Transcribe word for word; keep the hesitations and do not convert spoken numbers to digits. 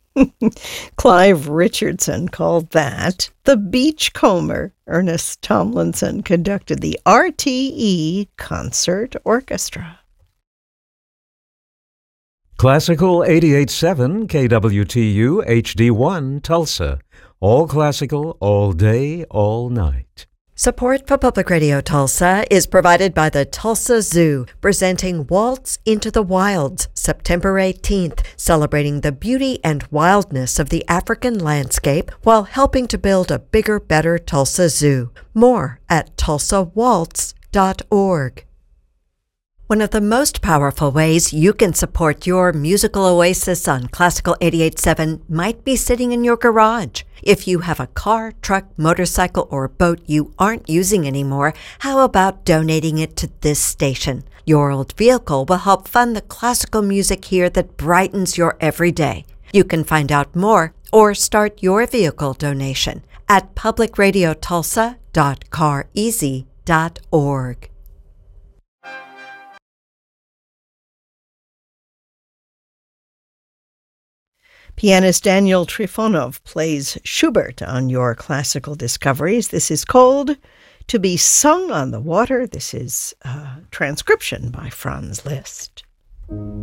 Clive Richardson called that the Beachcomber. Ernest Tomlinson conducted the R T E Concert Orchestra. Classical eighty-eight point seven K W T U H D one Tulsa. All classical, all day, all night. Support for Public Radio Tulsa is provided by the Tulsa Zoo, presenting Waltz into the Wilds, September eighteenth, celebrating the beauty and wildness of the African landscape while helping to build a bigger, better Tulsa Zoo. More at tulsa waltz dot org. One of the most powerful ways you can support your musical oasis on Classical eighty-eight point seven might be sitting in your garage. If you have a car, truck, motorcycle, or boat you aren't using anymore, how about donating it to this station? Your old vehicle will help fund the classical music here that brightens your everyday. You can find out more or start your vehicle donation at public radio tulsa dot car easy dot org. Pianist Daniel Trifonov plays Schubert on your classical discoveries. This is called To Be Sung on the Water. This is a transcription by Franz Liszt.